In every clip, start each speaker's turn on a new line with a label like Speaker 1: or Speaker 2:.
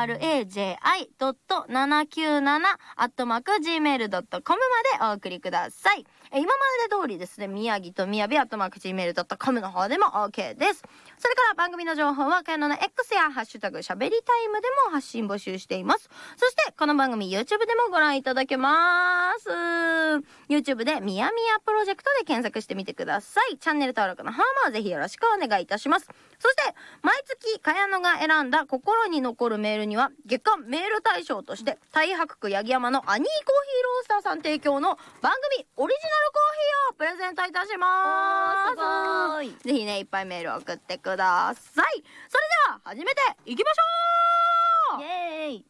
Speaker 1: raji.797@gmail.com までお送りください。今まで通りですね、宮城とみやび@gmail.com の方でも OK です。それから番組の情報はかやのの X やハッシュタグしゃべりタイムでも発信募集しています。そしてこの番組 YouTube でもご覧いただけます。 YouTube でみやみやプロジェクトで検索してみてください。チャンネル登録の方もぜひよろしくお願いいたします。そして毎月かやのが選んだ心に残るメールには月間メール大賞として太白区八木山のアニーコーヒーロースターさん提供の番組オリジナルコーヒーをプレゼントいたします。
Speaker 2: すごい。
Speaker 1: ぜひねいっぱいメールを送ってください。それでは始めていきましょう。
Speaker 2: イエーイ。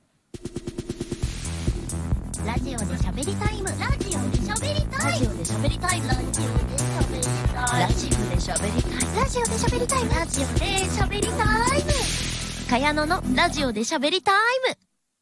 Speaker 2: ラジオで喋りタイム。ラジオで喋りタイム。ラジオで喋りタイム。ラジオで喋りタイム。ラジオで喋りタイム。ラジオで喋りタイム。ラジオで喋りタイム。かやののラジオで喋りタイム。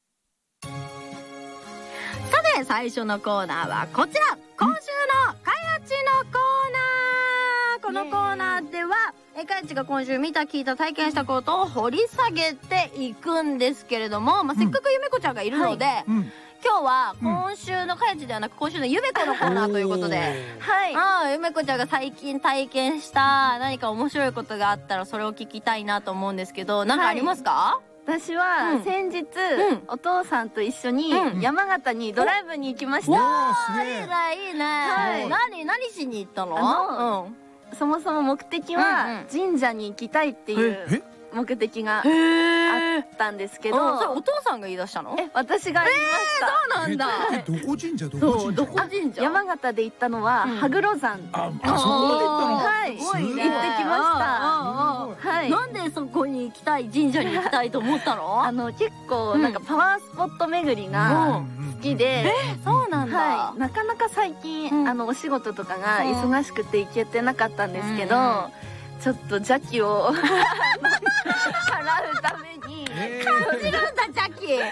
Speaker 1: さて最初のコーナーはこちら、今週のかやちのコーナー。このコーナーではかやちが今週見た聞いた体験したことを掘り下げていくんですけれども、せっかくゆめこちゃんがいるので、今日は今週のかやちではなく今週のゆめこのコーナーということで、はい、ゆめこちゃんが最近体験した何か面白いことがあったらそれを聞きたいなと思うんですけど、何かありますか？
Speaker 3: 私は先日、お父さんと一緒に山形にドライブに行きました。
Speaker 1: わー、いいねいいね。はい、何しに行ったの？
Speaker 3: そもそも目的は神社に行きたいっていう目的があったんですけど、
Speaker 1: それお父さんが言い出したの？
Speaker 3: 私が言いました。
Speaker 1: そうなんだ。
Speaker 4: どこ神社？どこ神社？
Speaker 1: どこ神社？
Speaker 3: 山形で行ったのは羽黒山。
Speaker 4: あそこで行ったの？
Speaker 3: はい、行ってきました。はい。
Speaker 1: なんでそこに行きたい、神社に行きたいと思ったの？
Speaker 3: 結構なんかパワースポット巡りが好きで、
Speaker 1: そうなんだ。
Speaker 3: はい。なかなか最近お仕事とかが忙しくて行けてなかったんですけど、ちょっと邪気を払うために
Speaker 1: 感じるんだ邪気。感じは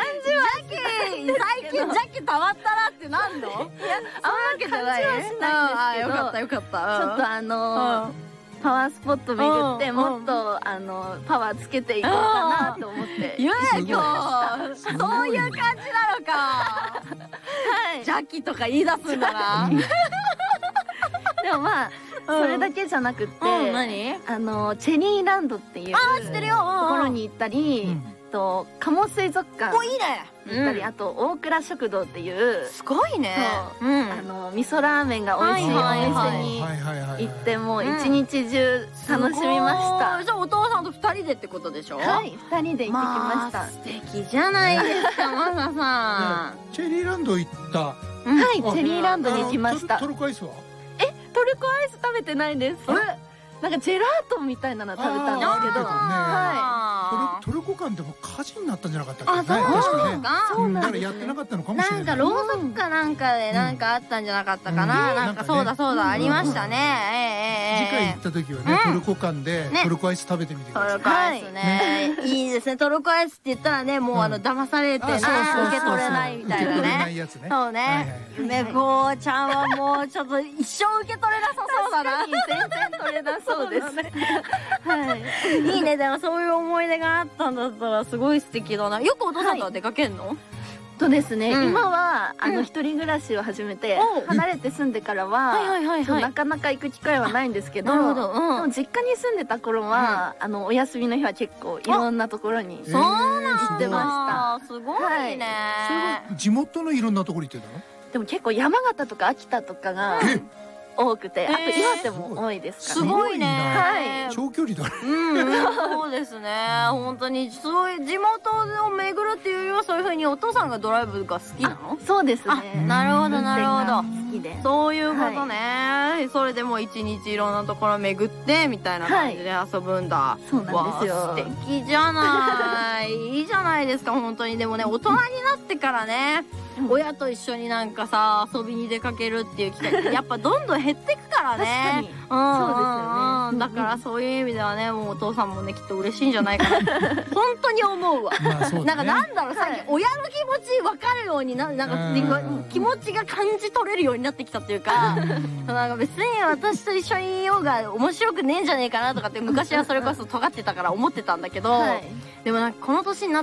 Speaker 1: 最近邪気たまったなってなんの？いや、
Speaker 3: あんまり感じはしないんですけど、
Speaker 1: よかったよかった。
Speaker 3: ちょっとパワースポット巡ってもっとパワーつけていこうかなと思って
Speaker 1: ゆめこ、そういう感じなのか。はい。邪気とか言い出すんだな。
Speaker 3: でもそれだけじゃなくって、チェリーランドっていうところに行ったり、鴨水族館
Speaker 1: いいね
Speaker 3: 行ったり、あと大倉食堂っていう
Speaker 1: すごいね、
Speaker 3: 味噌ラーメンが美味しいお店に行ってもう一日中楽しみました。
Speaker 1: じゃあお父さんと2人でってことでしょ？
Speaker 3: はい、2人で行ってきました。
Speaker 1: 素敵じゃないですか、マサさん。
Speaker 4: チェリーランド行った？
Speaker 3: はい、チェリーランドに行きました。
Speaker 4: トルコアイスは？
Speaker 3: トルコアイス食べてないです。なんかジェラートみたいなの食べたんですけど、
Speaker 4: トルコ館でも火事になったんじゃなかったっけ？確かね。だからやってなかったのかもしれない。
Speaker 1: なんかろうそくかなんかでなんかあったんじゃなかったかな。なんかそうだありましたね。
Speaker 4: 次回行った時はね、トルコ館でトルコアイス食べてみてください。
Speaker 1: トルコアイスね、いいですね。トルコアイスって言ったらね、もう騙されてね、受け取れないみたいなね。そうね。ゆめこちゃんはもうちょっと一生受け取れなさそうだな。
Speaker 3: 全然取れなそうですね。はい。
Speaker 1: いいね。でもそういう思い出があったんだったらすごい素敵だな。よくお父さんとは出かけんの？
Speaker 3: とですね、今は一人暮らしを始めて離れて住んでからはなかなか行く機会はないんですけど、でも実家に住んでた頃はお休みの日は結構いろんなところに行ってました。
Speaker 1: すごいね。
Speaker 4: 地元のいろんなところ行ってたの？
Speaker 3: でも結構山形とか秋田とかが多くて、あと岩手も多いですかね。
Speaker 1: すごいね。はい。
Speaker 4: 長距離だね。
Speaker 1: そうですね。本当にそういう地元を巡るっていうよりはそういう風にお父さんがドライブが好きなの？
Speaker 3: そうですね。
Speaker 1: なるほどなるほど。
Speaker 3: 好きで。
Speaker 1: そういうことね。それでもう一日いろんなところ巡ってみたいな感じで遊ぶんだ。
Speaker 3: そうなんですよ。
Speaker 1: 素敵じゃない。いいじゃないですか本当に。でもね、大人になってからね、親と一緒になんかさ遊びに出かけるっていう機会ってやっぱどんどん減ってくからね。
Speaker 3: 確かに。そうですよね。
Speaker 1: だからそういう意味ではね、もうお父さんもねきっと嬉しいんじゃないかな本当に思うわ。なんかなんだろう、最近親の気持ち分かるようになんか気持ちが感じ取れるようになってきたっていうか、なんか別に私と一緒にいようが面白くねえんじゃねえかなとかって昔はそれこそ尖ってたから思ってたんだけど、でもなんかこの年になって